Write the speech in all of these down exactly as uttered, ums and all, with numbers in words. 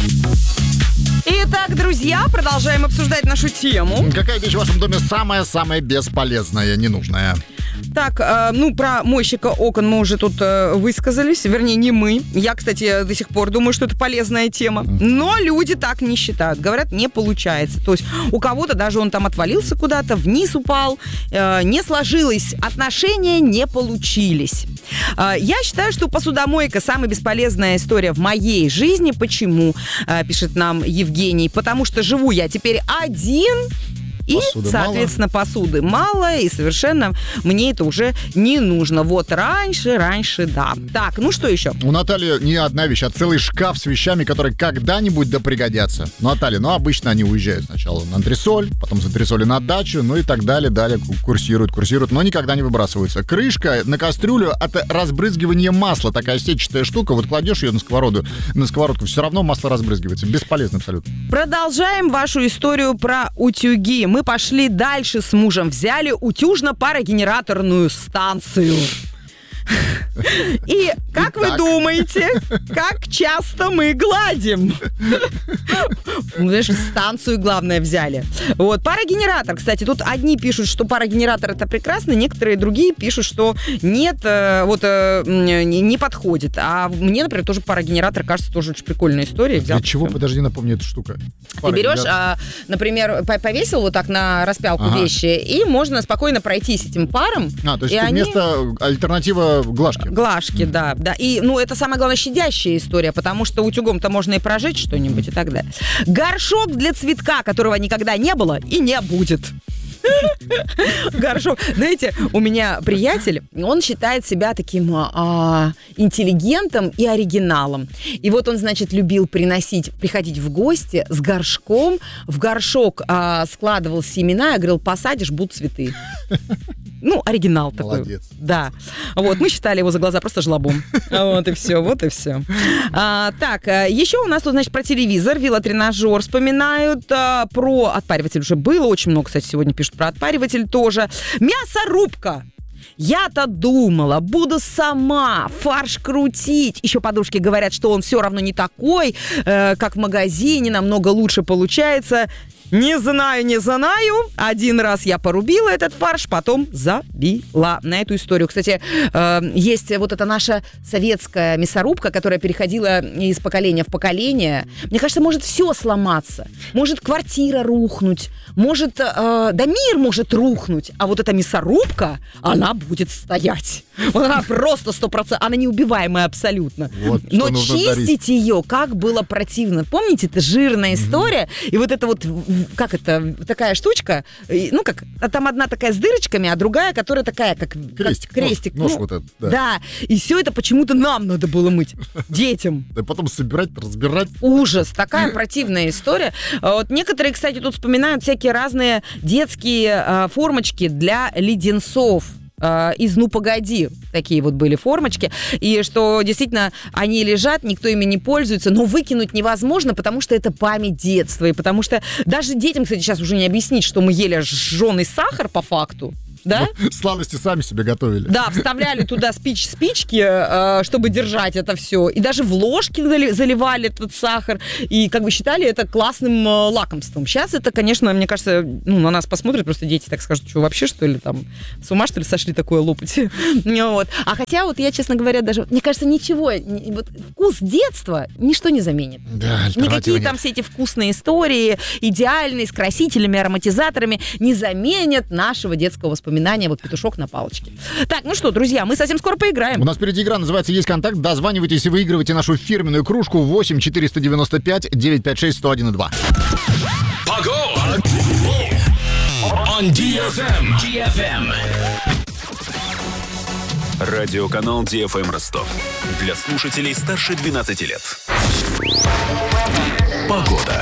Итак, друзья, продолжаем обсуждать нашу тему. Какая вещь в вашем доме самая-самая бесполезная, ненужная? Так, э, ну, про мойщика окон мы уже тут э, высказались. Вернее, не мы. Я, кстати, до сих пор думаю, что это полезная тема. Но люди так не считают. Говорят, не получается. То есть у кого-то даже он там отвалился куда-то, вниз упал, э, не сложилось, отношения не получились. Э, я считаю, что посудомойка самая бесполезная история в моей жизни. Почему? Э, пишет нам Евгений. Потому что живу я теперь один... И, посуды соответственно, мало. посуды мало, и совершенно мне это уже не нужно. Вот раньше, раньше, да. Так, ну что еще? У Натальи не одна вещь, а целый шкаф с вещами, которые когда-нибудь да пригодятся. Наталья, ну обычно они уезжают сначала на антресоль, потом с антресоли на дачу, ну и так далее, далее курсируют, курсируют, но никогда не выбрасываются. Крышка на кастрюлю — это разбрызгивание масла, такая сетчатая штука, вот кладешь ее на сковороду, на сковородку, все равно масло разбрызгивается, бесполезно абсолютно. Продолжаем вашу историю про утюги. Мы пошли дальше с мужем, взяли утюжно-парогенераторную станцию. И как Итак. вы думаете, как часто мы гладим? Мы, знаешь, станцию, главное, взяли. Вот, парогенератор, кстати, тут одни пишут, что парогенератор это прекрасно, некоторые другие пишут, что нет, вот не, не подходит. А мне, например, тоже парогенератор кажется тоже очень прикольная история. Для чего, подожди, напомни эту штуку. Ты берешь, а, например, повесил вот так на распялку ага. вещи, и можно спокойно пройтись этим паром. А, то есть они... вместо альтернатива глажки. Глажки, mm. да, да. И, ну, это самая главная щадящая история, потому что утюгом-то можно и прожечь что-нибудь и так далее. Горшок для цветка, которого никогда не было и не будет. Горшок. Знаете, у меня приятель, он считает себя таким а, интеллигентом и оригиналом. И вот он, значит, любил приносить, приходить в гости с горшком. В горшок а, складывал семена, я говорил, посадишь, будут цветы. Ну, оригинал такой. Молодец. Да. Вот, мы считали его за глаза просто жлобом. Вот и все, вот и все. А, так, еще у нас тут, значит, про телевизор, велотренажер вспоминают, а, про отпариватель уже было, очень много, кстати, сегодня пишут про отпариватель тоже. Мясорубка. Я-то думала, буду сама фарш крутить. Еще подружки говорят, что он все равно не такой, э, как в магазине, намного лучше получается. Не знаю, не знаю. Один раз я порубила этот фарш, потом забила на эту историю. Кстати, э, есть вот эта наша советская мясорубка, которая переходила из поколения в поколение. Мне кажется, может все сломаться. Может квартира рухнуть. Может, э, да мир может рухнуть. А вот эта мясорубка, она будет стоять. Вот она просто сто процентов, она неубиваемая абсолютно. Вот, но чистить ее, как было противно. Помните, это жирная история. Mm-hmm. И вот это вот, как это, такая штучка, ну как, там одна такая с дырочками, а другая, которая такая, как крестик. Как крестик. Нож, ну, нож вот этот, да. Да, и все это почему-то нам надо было мыть, детям. Да потом собирать, разбирать. Ужас, такая противная история. Вот некоторые, кстати, тут вспоминают всякие разные детские э, формочки для леденцов. Из «Ну, погоди». Такие вот были формочки. И что действительно они лежат, никто ими не пользуется, но выкинуть невозможно, потому что это память детства. И потому что даже детям, кстати, сейчас уже не объяснить, что мы ели жженый сахар по факту. Да? Ну, сладости сами себе готовили. Да, вставляли туда спич, спички, э, чтобы держать это все. И даже в ложки заливали этот сахар. И как бы считали это классным э, лакомством. Сейчас это, конечно, мне кажется, ну, на нас посмотрят просто дети, так скажут, что вообще, что ли, там, с ума, что ли, сошли такое лопать? Вот. А хотя вот я, честно говоря, даже, мне кажется, ничего, не, вот, вкус детства ничто не заменит. Да, никакие нет. там все эти вкусные истории, идеальные, с красителями, ароматизаторами, не заменят нашего детского воспоминания. Вот петушок на палочке. Так, ну что, друзья, мы совсем скоро поиграем. У нас впереди игра, называется «Есть контакт». Дозванивайтесь и выигрывайте нашу фирменную кружку восемь четыреста девяносто пять девятьсот пятьдесят шесть сто один и два. Погода! On ди эф эм. ди эф эм. Радиоканал ди эф эм Ростов. Для слушателей старше двенадцати лет. Погода.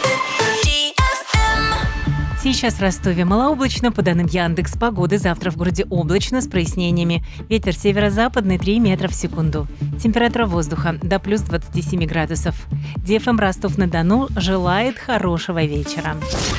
Сейчас в Ростове малооблачно, по данным Яндекс.Погоды. Завтра в городе облачно с прояснениями. Ветер северо-западный три метра в секунду. Температура воздуха до плюс двадцати семи градусов. ди эф эм Ростов-на-Дону желает хорошего вечера.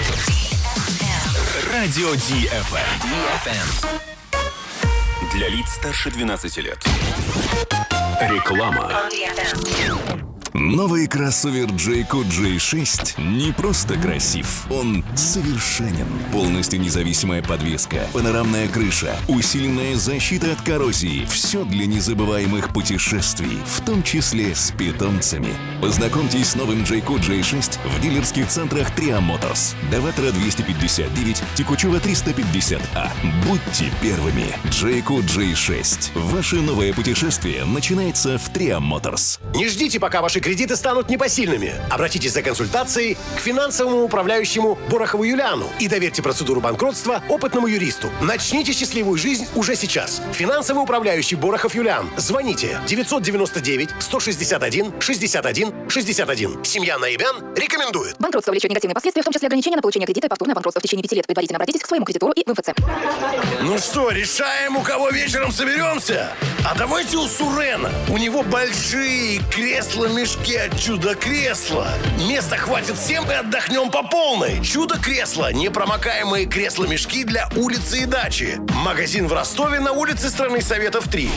Радио ди эф эм. Для лиц старше двенадцати лет. Реклама. Новый кроссовер Jayco джей шесть не просто красив, он совершенен. Полностью независимая подвеска, панорамная крыша, усиленная защита от коррозии. Все для незабываемых путешествий, в том числе с питомцами. Познакомьтесь с новым Jayco джей шесть в дилерских центрах Tria Motors. Даватора двести пятьдесят девять, Текучева триста пятьдесят А. Будьте первыми. Jayco джей шесть. Ваше новое путешествие начинается в Tria Motors. Не ждите, пока ваши кредиты станут непосильными. Обратитесь за консультацией к финансовому управляющему Борохову Юлиану и доверьте процедуру банкротства опытному юристу. Начните счастливую жизнь уже сейчас. Финансовый управляющий Борохов Юлиан. Звоните девятьсот девяносто девять сто шестьдесят один шестьдесят один шестьдесят один. Семья Наибян рекомендует. Банкротство влечет негативные последствия, в том числе ограничения на получение кредита и повторное банкротство в течение пяти лет. Предварительно обратитесь к своему кредитору и в эм эф цэ. Ну что, решаем, у кого вечером соберемся? А давайте у Сурена. У него большие кресла-мешки от Чудо-кресла. Места хватит всем и отдохнем по полной. Чудо-кресло. Непромокаемые кресла-мешки для улицы и дачи. Магазин в Ростове на улице Страны Советов три.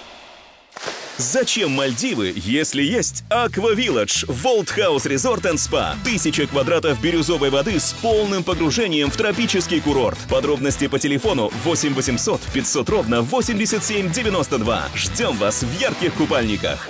Зачем Мальдивы, если есть Aqua Village, World House Resort and Spa? Тысяча квадратов бирюзовой воды с полным погружением в тропический курорт. Подробности по телефону восемь восемьсот пятьсот ровно восемьдесят семь девяносто два. Ждем вас в ярких купальниках.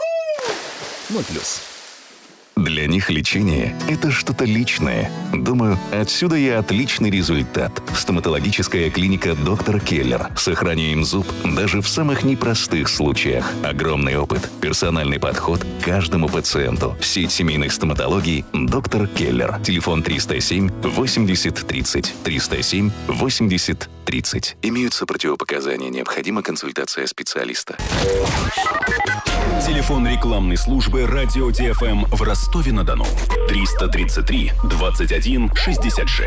ноль плюс. Для них лечение – это что-то личное. Думаю, отсюда и отличный результат. Стоматологическая клиника «Доктор Келлер». Сохраняем зуб даже в самых непростых случаях. Огромный опыт, персональный подход к каждому пациенту. Сеть семейных стоматологий «Доктор Келлер». Телефон триста семь восемьдесят тридцать. триста семь восемьдесят тридцать. Имеются противопоказания. Необходима консультация специалиста. Телефон рекламной службы «Радио ди эф эм» в Ростове-на-Дону. триста тридцать три двадцать один шестьдесят шесть.